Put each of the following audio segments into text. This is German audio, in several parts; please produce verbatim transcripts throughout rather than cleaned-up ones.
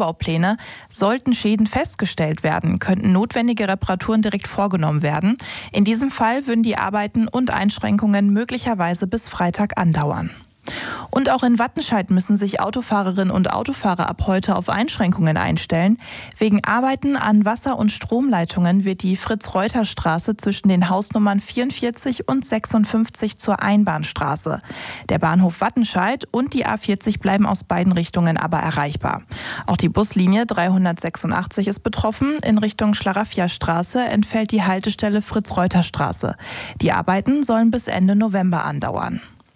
Umbaupläne. Sollten Schäden festgestellt werden, könnten notwendige Reparaturen direkt vorgenommen werden. In diesem Fall würden die Arbeiten und Einschränkungen möglicherweise bis Freitag andauern. Und auch in Wattenscheid müssen sich Autofahrerinnen und Autofahrer ab heute auf Einschränkungen einstellen. Wegen Arbeiten an Wasser- und Stromleitungen wird die Fritz-Reuter-Straße zwischen den Hausnummern vierundvierzig und sechsundfünfzig zur Einbahnstraße. Der Bahnhof Wattenscheid und die A vierzig bleiben aus beiden Richtungen aber erreichbar. Auch die Buslinie dreihundertsechsundachtzig ist betroffen. In Richtung Schlaraffia-Straße entfällt die Haltestelle Fritz-Reuter-Straße. Die Arbeiten sollen bis Ende November andauern.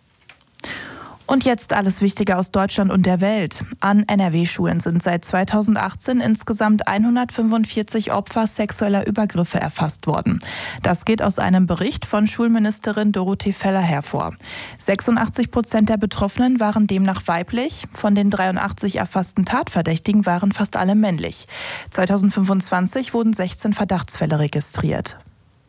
Und jetzt alles Wichtige aus Deutschland und der Welt. An N R W-Schulen sind seit zweitausendachtzehn insgesamt hundertfünfundvierzig Opfer sexueller Übergriffe erfasst worden. Das geht aus einem Bericht von Schulministerin Dorothee Feller hervor. sechsundachtzig Prozent der Betroffenen waren demnach weiblich. Von den dreiundachtzig erfassten Tatverdächtigen waren fast alle männlich. zweitausendfünfundzwanzig wurden sechzehn Verdachtsfälle registriert.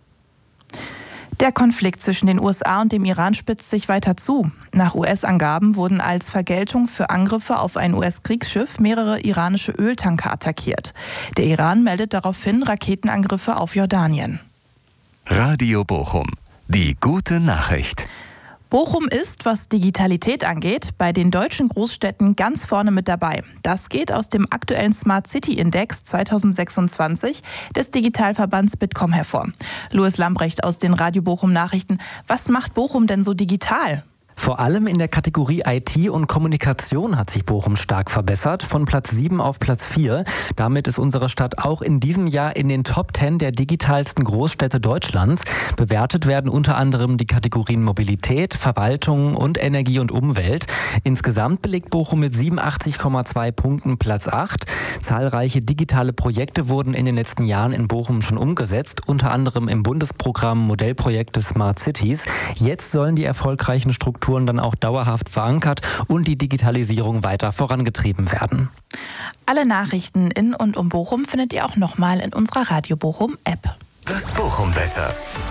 Der Konflikt zwischen den U S A und dem Iran spitzt sich weiter zu. Nach U S-Angaben wurden als Vergeltung für Angriffe auf ein U S-Kriegsschiff mehrere iranische Öltanker attackiert. Der Iran meldet daraufhin Raketenangriffe auf Jordanien. Radio Bochum. Die gute Nachricht. Bochum ist, was Digitalität angeht, bei den deutschen Großstädten ganz vorne mit dabei. Das geht aus dem aktuellen Smart City Index zweitausendsechsundzwanzig des Digitalverbands Bitkom hervor. Louis Lambrecht aus den Radio Bochum Nachrichten. Was macht Bochum denn so digital? Vor allem in der Kategorie I T und Kommunikation hat sich Bochum stark verbessert, von Platz sieben auf Platz vier. Damit ist unsere Stadt auch in diesem Jahr in den Top zehn der digitalsten Großstädte Deutschlands. Bewertet werden unter anderem die Kategorien Mobilität, Verwaltung und Energie und Umwelt. Insgesamt belegt Bochum mit siebenundachtzig Komma zwei Punkten Platz acht. Zahlreiche digitale Projekte wurden in den letzten Jahren in Bochum schon umgesetzt, unter anderem im Bundesprogramm Modellprojekte Smart Cities. Jetzt sollen die erfolgreichen Strukturen dann auch dauerhaft verankert und die Digitalisierung weiter vorangetrieben werden. Alle Nachrichten in und um Bochum findet ihr auch nochmal in unserer Radio Bochum App. Das Bochum-Wetter.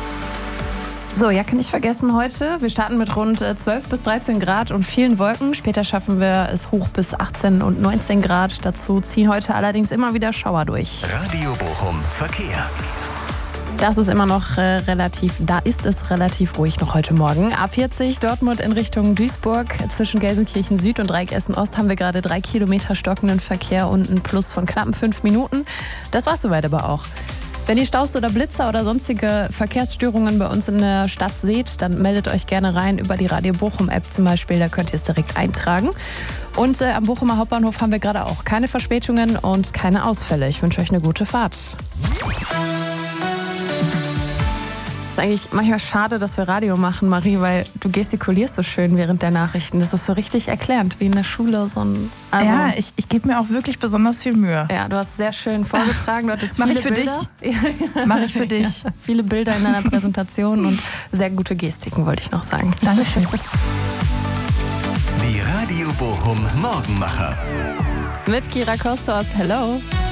So, Jacke nicht vergessen heute. Wir starten mit rund zwölf bis dreizehn Grad und vielen Wolken. Später schaffen wir es hoch bis achtzehn und neunzehn Grad. Dazu ziehen heute allerdings immer wieder Schauer durch. Radio Bochum Verkehr. Das ist immer noch äh, relativ, da ist es relativ ruhig noch heute Morgen. A vierzig Dortmund in Richtung Duisburg. Zwischen Gelsenkirchen Süd und Dreieck Essen Ost haben wir gerade drei Kilometer stockenden Verkehr und einen Plus von knappen fünf Minuten. Das war's soweit aber auch. Wenn ihr Staus oder Blitzer oder sonstige Verkehrsstörungen bei uns in der Stadt seht, dann meldet euch gerne rein über die Radio Bochum App zum Beispiel. Da könnt ihr es direkt eintragen. Und äh, am Bochumer Hauptbahnhof haben wir gerade auch keine Verspätungen und keine Ausfälle. Ich wünsche euch eine gute Fahrt. Es ist eigentlich manchmal schade, dass wir Radio machen, Marie, weil du gestikulierst so schön während der Nachrichten. Das ist so richtig erklärend, wie in der Schule. So ein, also ja, ich, ich gebe mir auch wirklich besonders viel Mühe. Ja, du hast sehr schön vorgetragen. Du hattest Mach viele ich für Bilder. dich. Mach ich für dich. Ja, viele Bilder in deiner Präsentation und sehr gute Gestiken, wollte ich noch sagen. Dankeschön. Die Radio Bochum Morgenmacher. Mit Kira Kostos. Hello.